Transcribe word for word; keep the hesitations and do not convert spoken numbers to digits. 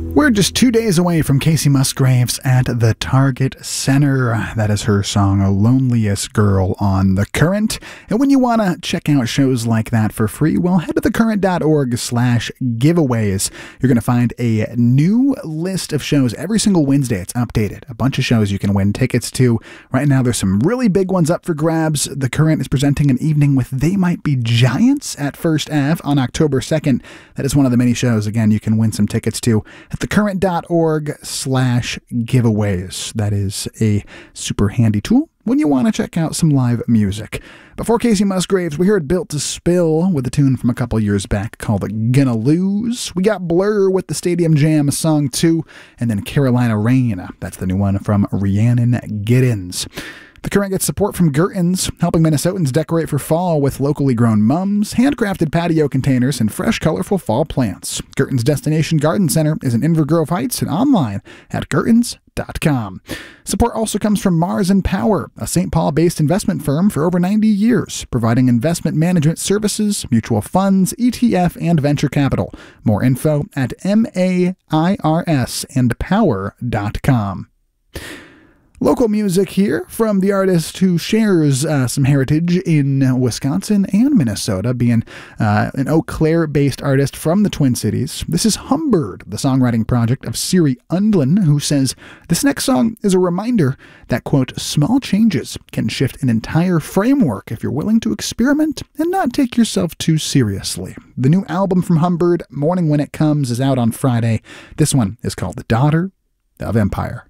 We're just two days away from Kacey Musgraves at the Target Center. That is her song, Loneliest Girl, on The Current. And when you want to check out shows like that for free, well, head to thecurrent.org slash giveaways. You're going to find a new list of shows every single Wednesday. It's updated. A bunch of shows you can win tickets to. Right now, there's some really big ones up for grabs. The Current is presenting an evening with They Might Be Giants at First Ave on October second. That is one of the many shows, again, you can win some tickets to at thecurrent.org slash giveaways. That is a super handy tool when you want to check out some live music. Before Kacey Musgraves, we heard Built to Spill with a tune from a couple years back called Gonna Lose. We got Blur with the Stadium Jam Song two, and then Carolina Rain. That's the new one from Rhiannon Giddens. The Current gets support from Gertens, helping Minnesotans decorate for fall with locally grown mums, handcrafted patio containers, and fresh, colorful fall plants. Gertens Destination Garden Center is in Inver Grove Heights and online at gertens dot com. Support also comes from Mars and Power, a Saint Paul-based investment firm for over ninety years, providing investment management services, mutual funds, E T F, and venture capital. More info at M A I R S and power dot com. Local music here from the artist who shares uh, some heritage in Wisconsin and Minnesota, being uh, an Eau Claire-based artist from the Twin Cities. This is Humbird, the songwriting project of Siri Undlin, who says, "This next song is a reminder that, quote, small changes can shift an entire framework if you're willing to experiment and not take yourself too seriously." The new album from Humbird, Morning When It Comes, is out on Friday. This one is called The Daughter of Empire.